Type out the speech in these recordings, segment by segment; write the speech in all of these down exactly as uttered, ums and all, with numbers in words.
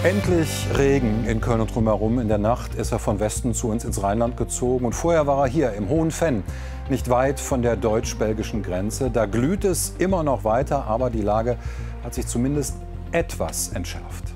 Endlich Regen in Köln und drumherum. In der Nacht ist er von Westen zu uns ins Rheinland gezogen. Und vorher war er hier im Hohen Venn, nicht weit von der deutsch-belgischen Grenze. Da glüht es immer noch weiter, aber die Lage hat sich zumindest etwas entschärft.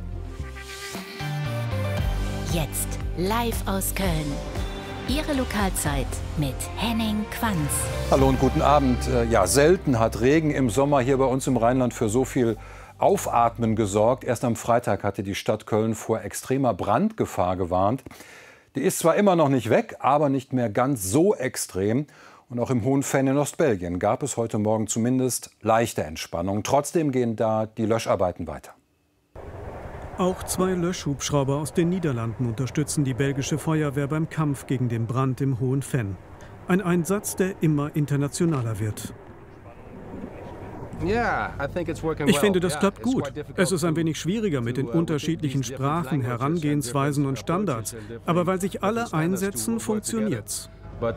Jetzt live aus Köln. Ihre Lokalzeit mit Henning Quanz. Hallo und guten Abend. Ja, selten hat Regen im Sommer hier bei uns im Rheinland für so viel Aufatmen gesorgt. Erst am Freitag hatte die Stadt Köln vor extremer Brandgefahr gewarnt. Die ist zwar immer noch nicht weg, aber nicht mehr ganz so extrem. Und auch im Hohen Venn in Ostbelgien gab es heute Morgen zumindest leichte Entspannung. Trotzdem gehen da die Löscharbeiten weiter. Auch zwei Löschhubschrauber aus den Niederlanden unterstützen die belgische Feuerwehr beim Kampf gegen den Brand im Hohen Venn. Ein Einsatz, der immer internationaler wird. Ich finde, das klappt gut. Es ist ein wenig schwieriger mit den unterschiedlichen Sprachen, Herangehensweisen und Standards. Aber weil sich alle einsetzen, funktioniert's.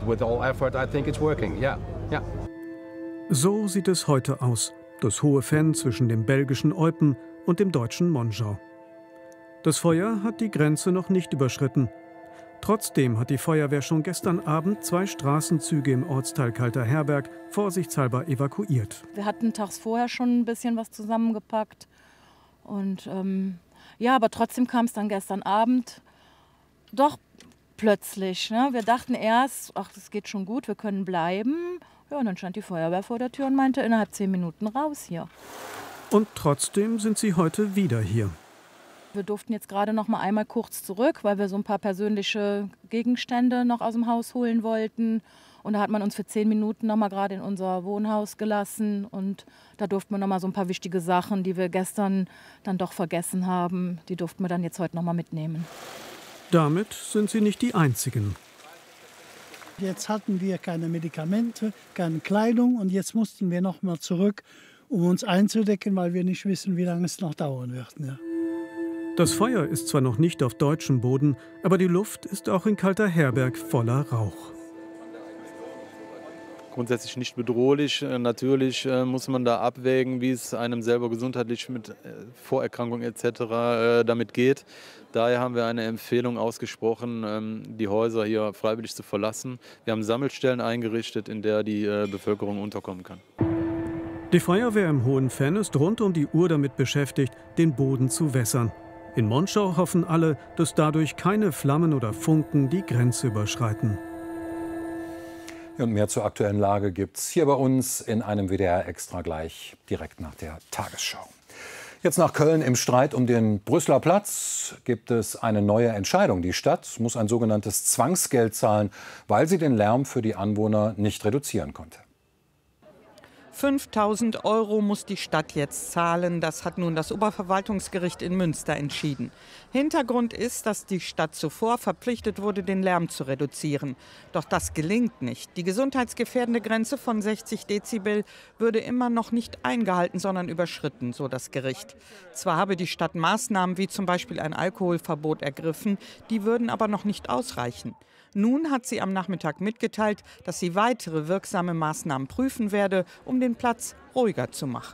So sieht es heute aus. Das Hohe Venn zwischen dem belgischen Eupen und dem deutschen Monschau. Das Feuer hat die Grenze noch nicht überschritten. Trotzdem hat die Feuerwehr schon gestern Abend zwei Straßenzüge im Ortsteil Kalter-Herberg vorsichtshalber evakuiert. Wir hatten tags vorher schon ein bisschen was zusammengepackt. Und ähm, ja, aber trotzdem kam es dann gestern Abend doch plötzlich. Ne? Wir dachten erst, ach, das geht schon gut, wir können bleiben. Ja, und dann stand die Feuerwehr vor der Tür und meinte, innerhalb zehn Minuten raus hier. Und trotzdem sind sie heute wieder hier. Wir durften jetzt gerade noch mal einmal kurz zurück, weil wir so ein paar persönliche Gegenstände noch aus dem Haus holen wollten. Und da hat man uns für zehn Minuten noch mal gerade in unser Wohnhaus gelassen. Und da durften wir noch mal so ein paar wichtige Sachen, die wir gestern dann doch vergessen haben, die durften wir dann jetzt heute noch mal mitnehmen. Damit sind sie nicht die Einzigen. Jetzt hatten wir keine Medikamente, keine Kleidung und jetzt mussten wir noch mal zurück, um uns einzudecken, weil wir nicht wissen, wie lange es noch dauern wird. Ja. Das Feuer ist zwar noch nicht auf deutschem Boden, aber die Luft ist auch in Kalter-Herberg voller Rauch. Grundsätzlich nicht bedrohlich. Natürlich muss man da abwägen, wie es einem selber gesundheitlich mit Vorerkrankungen et cetera damit geht. Daher haben wir eine Empfehlung ausgesprochen, die Häuser hier freiwillig zu verlassen. Wir haben Sammelstellen eingerichtet, in der die Bevölkerung unterkommen kann. Die Feuerwehr im Hohen Venn ist rund um die Uhr damit beschäftigt, den Boden zu wässern. In Monschau hoffen alle, dass dadurch keine Flammen oder Funken die Grenze überschreiten. Und mehr zur aktuellen Lage gibt es hier bei uns in einem W D R Extra gleich direkt nach der Tagesschau. Jetzt nach Köln. Im Streit um den Brüsseler Platz gibt es eine neue Entscheidung. Die Stadt muss ein sogenanntes Zwangsgeld zahlen, weil sie den Lärm für die Anwohner nicht reduzieren konnte. fünftausend Euro muss die Stadt jetzt zahlen. Das hat nun das Oberverwaltungsgericht in Münster entschieden. Hintergrund ist, dass die Stadt zuvor verpflichtet wurde, den Lärm zu reduzieren. Doch das gelingt nicht. Die gesundheitsgefährdende Grenze von sechzig Dezibel würde immer noch nicht eingehalten, sondern überschritten, so das Gericht. Zwar habe die Stadt Maßnahmen wie zum Beispiel ein Alkoholverbot ergriffen, die würden aber noch nicht ausreichen. Nun hat sie am Nachmittag mitgeteilt, dass sie weitere wirksame Maßnahmen prüfen werde, um den Platz ruhiger zu machen.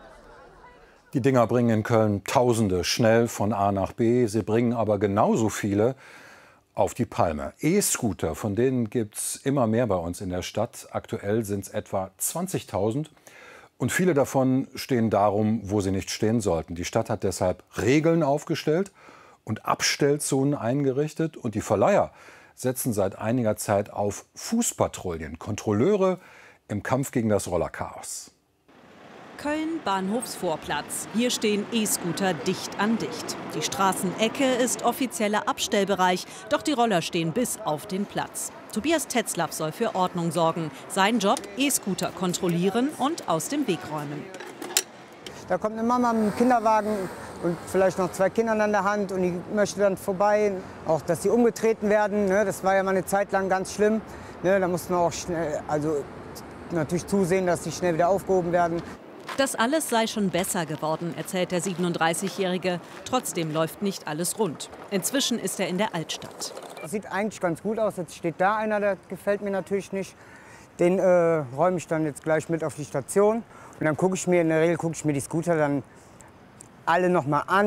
Die Dinger bringen in Köln Tausende schnell von A nach B. Sie bringen aber genauso viele auf die Palme. E-Scooter, von denen gibt es immer mehr bei uns in der Stadt. Aktuell sind es etwa zwanzigtausend. Und viele davon stehen darum, wo sie nicht stehen sollten. Die Stadt hat deshalb Regeln aufgestellt und Abstellzonen eingerichtet. Und die Verleiher setzen seit einiger Zeit auf Fußpatrouillen, Kontrolleure im Kampf gegen das Rollerchaos. Köln Bahnhofsvorplatz. Hier stehen E-Scooter dicht an dicht. Die Straßenecke ist offizieller Abstellbereich, doch die Roller stehen bis auf den Platz. Tobias Tetzlaff soll für Ordnung sorgen. Sein Job: E-Scooter kontrollieren und aus dem Weg räumen. Da kommt eine Mama mit einem Kinderwagen und vielleicht noch zwei Kindern an der Hand und die möchten dann vorbei. Auch, dass sie umgetreten werden, ne, das war ja mal eine Zeit lang ganz schlimm. Ne, da mussten wir auch schnell, also natürlich zusehen, dass sie schnell wieder aufgehoben werden. Das alles sei schon besser geworden, erzählt der siebenunddreißigjährige. Trotzdem läuft nicht alles rund. Inzwischen ist er in der Altstadt. Das sieht eigentlich ganz gut aus. Jetzt steht da einer, der gefällt mir natürlich nicht. Den äh, räume ich dann jetzt gleich mit auf die Station. Und dann gucke ich mir, in der Regel gucke ich mir die Scooter dann alle noch mal an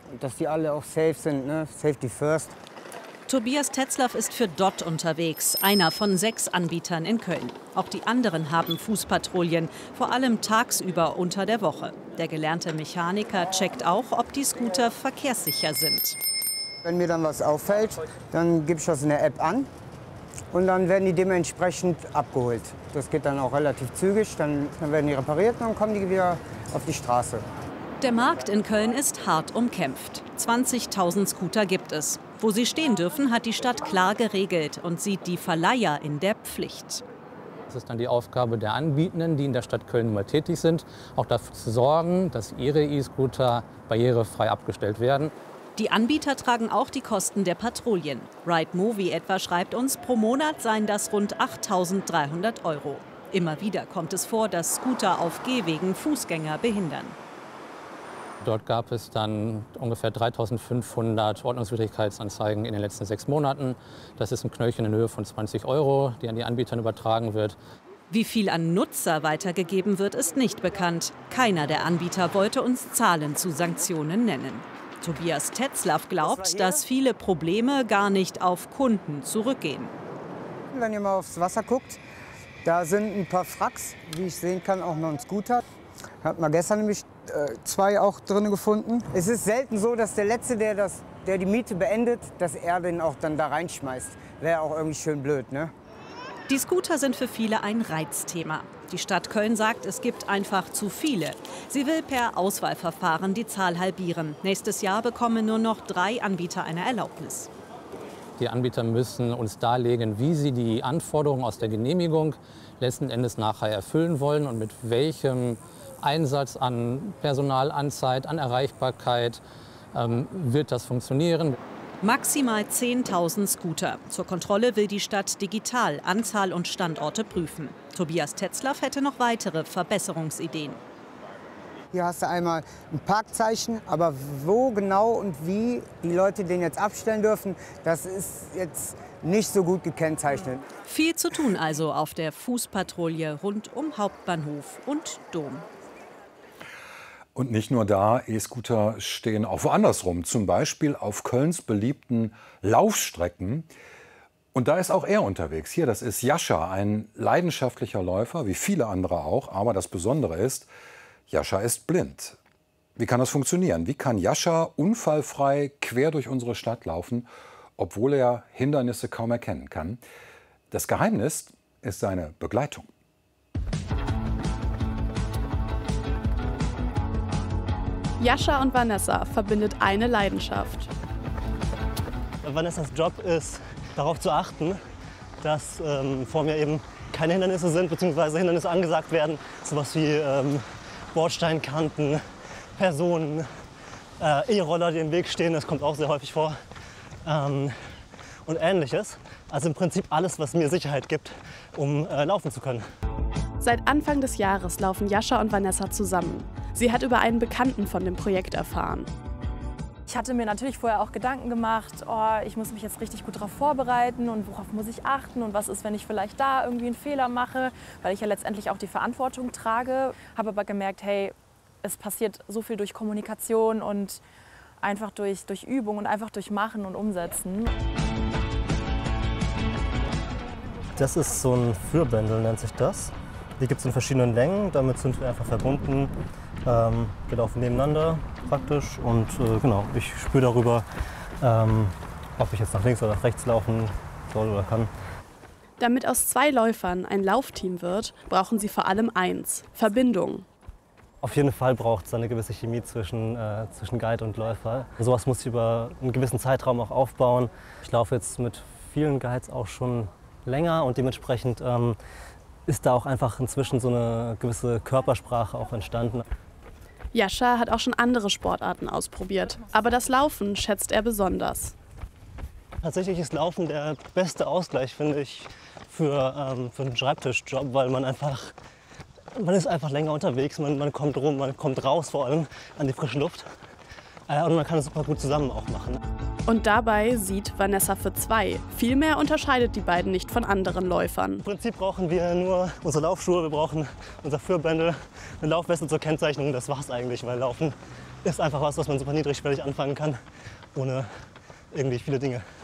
dass die alle auch safe sind, ne? Safety first. Tobias Tetzlaff ist für D O T unterwegs, einer von sechs Anbietern in Köln. Auch die anderen haben Fußpatrouillen, vor allem tagsüber unter der Woche. Der gelernte Mechaniker checkt auch, ob die Scooter verkehrssicher sind. Wenn mir dann was auffällt, dann gebe ich das in der App an und dann werden die dementsprechend abgeholt. Das geht dann auch relativ zügig, dann, dann werden die repariert und dann kommen die wieder auf die Straße. Der Markt in Köln ist hart umkämpft. zwanzigtausend Scooter gibt es. Wo sie stehen dürfen, hat die Stadt klar geregelt und sieht die Verleiher in der Pflicht. Es ist dann die Aufgabe der Anbietenden, die in der Stadt Köln mal tätig sind, auch dafür zu sorgen, dass ihre E-Scooter barrierefrei abgestellt werden. Die Anbieter tragen auch die Kosten der Patrouillen. Ride-Movie etwa schreibt uns, pro Monat seien das rund achttausenddreihundert Euro. Immer wieder kommt es vor, dass Scooter auf Gehwegen Fußgänger behindern. Dort gab es dann ungefähr dreitausendfünfhundert Ordnungswidrigkeitsanzeigen in den letzten sechs Monaten. Das ist ein Knöllchen in Höhe von zwanzig Euro, die an die Anbieter übertragen wird. Wie viel an Nutzer weitergegeben wird, ist nicht bekannt. Keiner der Anbieter wollte uns Zahlen zu Sanktionen nennen. Tobias Tetzlaff glaubt, dass viele Probleme gar nicht auf Kunden zurückgehen. Wenn ihr mal aufs Wasser guckt, da sind ein paar Fracks, wie ich sehen kann, auch noch ein Scooter. Hat man gestern nämlich äh, zwei auch drin gefunden. Es ist selten so, dass der Letzte, der, das, der die Miete beendet, dass er den auch dann da reinschmeißt. Wäre auch irgendwie schön blöd, ne? Die Scooter sind für viele ein Reizthema. Die Stadt Köln sagt, es gibt einfach zu viele. Sie will per Auswahlverfahren die Zahl halbieren. Nächstes Jahr bekommen nur noch drei Anbieter eine Erlaubnis. Die Anbieter müssen uns darlegen, wie sie die Anforderungen aus der Genehmigung letzten Endes nachher erfüllen wollen und mit welchem Einsatz an Personal, an Zeit, an Erreichbarkeit ähm, wird das funktionieren. Maximal zehntausend Scooter. Zur Kontrolle will die Stadt digital Anzahl und Standorte prüfen. Tobias Tetzlaff hätte noch weitere Verbesserungsideen. Hier hast du einmal ein Parkzeichen, aber wo genau und wie die Leute den jetzt abstellen dürfen, das ist jetzt nicht so gut gekennzeichnet. Viel zu tun also auf der Fußpatrouille rund um Hauptbahnhof und Dom. Und nicht nur da, E-Scooter stehen auch woanders rum, zum Beispiel auf Kölns beliebten Laufstrecken. Und da ist auch er unterwegs. Hier, das ist Jascha, ein leidenschaftlicher Läufer, wie viele andere auch. Aber das Besondere ist, Jascha ist blind. Wie kann das funktionieren? Wie kann Jascha unfallfrei quer durch unsere Stadt laufen, obwohl er Hindernisse kaum erkennen kann? Das Geheimnis ist seine Begleitung. Jascha und Vanessa verbindet eine Leidenschaft. Vanessas Job ist, darauf zu achten, dass ähm, vor mir eben keine Hindernisse sind, beziehungsweise Hindernisse angesagt werden. Sowas wie ähm, Bordsteinkanten, Personen, äh, E-Roller, die im Weg stehen, das kommt auch sehr häufig vor. Ähm, und Ähnliches. Also im Prinzip alles, was mir Sicherheit gibt, um äh, laufen zu können. Seit Anfang des Jahres laufen Jascha und Vanessa zusammen. Sie hat über einen Bekannten von dem Projekt erfahren. Ich hatte mir natürlich vorher auch Gedanken gemacht, oh, ich muss mich jetzt richtig gut darauf vorbereiten und worauf muss ich achten und was ist, wenn ich vielleicht da irgendwie einen Fehler mache, weil ich ja letztendlich auch die Verantwortung trage. Habe aber gemerkt, hey, es passiert so viel durch Kommunikation und einfach durch, durch Übung und einfach durch Machen und Umsetzen. Das ist so ein Führbändel, nennt sich das. Die gibt es in verschiedenen Längen, damit sind wir einfach verbunden. Ähm, wir laufen nebeneinander praktisch und äh, genau, ich spüre darüber, ähm, ob ich jetzt nach links oder nach rechts laufen soll oder kann. Damit aus zwei Läufern ein Laufteam wird, brauchen sie vor allem eins: Verbindung. Auf jeden Fall braucht es eine gewisse Chemie zwischen, äh, zwischen Guide und Läufer. Sowas muss ich über einen gewissen Zeitraum auch aufbauen. Ich laufe jetzt mit vielen Guides auch schon länger und dementsprechend ähm, ist da auch einfach inzwischen so eine gewisse Körpersprache auch entstanden. Jascha hat auch schon andere Sportarten ausprobiert, aber das Laufen schätzt er besonders. Tatsächlich ist Laufen der beste Ausgleich, finde ich, für, ähm, für einen Schreibtischjob, weil man einfach, man ist einfach länger unterwegs, man, man kommt rum, man kommt raus vor allem an die frische Luft äh, und man kann es super gut zusammen auch machen. Und dabei sieht Vanessa für zwei. Viel mehr unterscheidet die beiden nicht von anderen Läufern. Im Prinzip brauchen wir nur unsere Laufschuhe, wir brauchen unser Führbändel, eine Laufweste zur Kennzeichnung. Das war's eigentlich, weil Laufen ist einfach was, was man super niedrigschwellig anfangen kann, ohne irgendwie viele Dinge